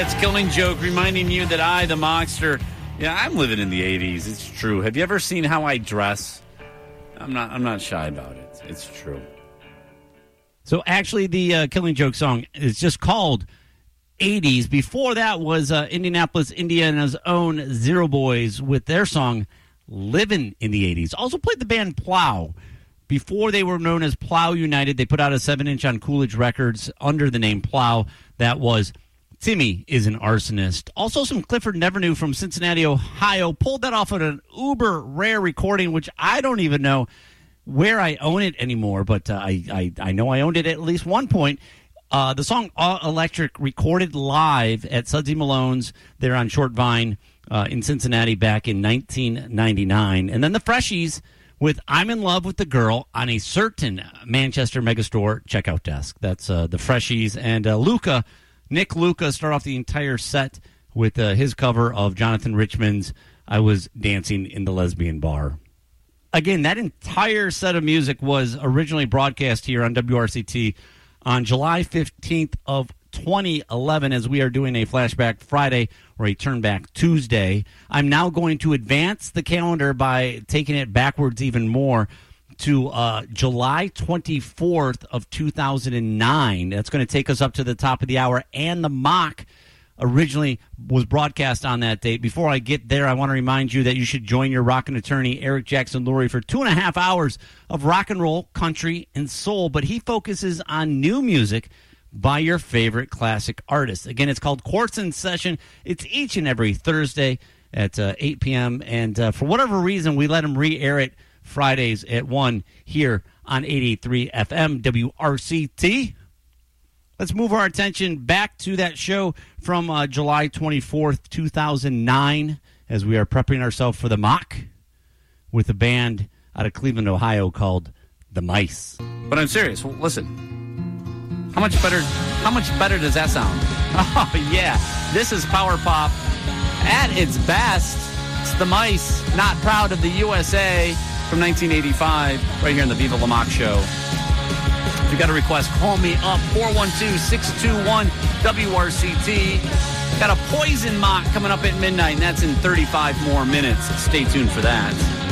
That's Killing Joke, reminding you that I, the Mockster, I'm living in the 80s. It's true. Have you ever seen how I dress? I'm not shy about it. It's true. So actually, the Killing Joke song is just called 80s. Before that was Indianapolis, Indiana's own Zero Boys with their song Living in the 80s. Also played the band Plow. Before they were known as Plow United, they put out a 7-inch on Coolidge Records under the name Plow. That was Timmy is an Arsonist. Also some Clifford Never Knew from Cincinnati, Ohio. Pulled that off of an uber rare recording, which I don't even know where I own it anymore, but I know I owned it at least one point. The song Electric, recorded live at Sudsy Malone's there on Short Vine in Cincinnati back in 1999. And then the Freshies with I'm in Love with the Girl on a certain Manchester Megastore checkout desk. That's the Freshies. And Nick Luca start off the entire set with his cover of Jonathan Richman's I Was Dancing in the Lesbian Bar. Again, that entire set of music was originally broadcast here on WRCT on July 15th of 2011, as we are doing a Flashback Friday or a Turnback Tuesday. I'm now going to advance the calendar by taking it backwards even more to July 24th of 2009. That's going to take us up to the top of the hour, and the mock originally was broadcast on that date. Before I get there, I want to remind you that you should join your rockin' attorney, Eric Jackson Lurie, for 2.5 hours of rock and roll, country, and soul, but he focuses on new music by your favorite classic artists. Again, it's called Quartz in Session. It's each and every Thursday at 8 p.m., and for whatever reason, we let him re-air it Fridays at 1 here on 88.3 FM WRCT. Let's move our attention back to that show from July 24th, 2009, as we are prepping ourselves for the mock with a band out of Cleveland, Ohio called The Mice. But I'm serious. Well, listen. How much better does that sound? Oh, yeah. This is power pop at its best. It's The Mice, Not Proud of the USA from 1985, right here in the Viva La Mock Show. If you got a request, call me up, 412-621-WRCT. Got a Poison mock coming up at midnight, and that's in 35 more minutes. Stay tuned for that.